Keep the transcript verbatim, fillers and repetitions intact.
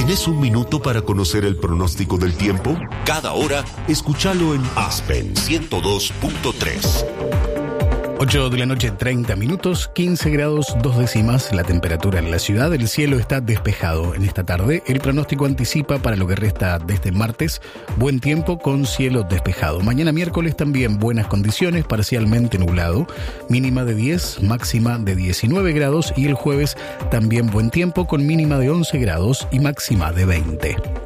¿Tenés un minuto para conocer el pronóstico del tiempo? Cada hora, escúchalo en Aspen ciento dos punto tres. ocho de la noche, treinta minutos, quince grados, dos décimas la temperatura en la ciudad. El cielo está despejado en esta tarde. El pronóstico anticipa para lo que resta de este martes buen tiempo con cielo despejado. Mañana miércoles también buenas condiciones, parcialmente nublado. Mínima de diez, máxima de diecinueve grados. Y el jueves también buen tiempo con mínima de once grados y máxima de veinte.